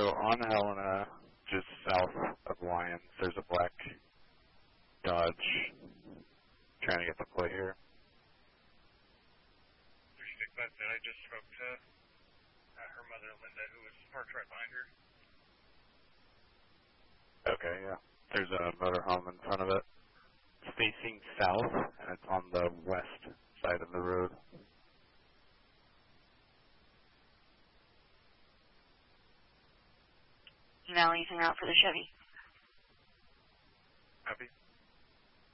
on Helena, just south of Lyons, there's a black Dodge trying to get the plate here. 36, that's it. I just spoke to her mother, Linda, who was parked right behind her. Okay, yeah. There's a motorhome in front of it. It's facing south, and it's on the west side of the road. Valley en route for the Chevy.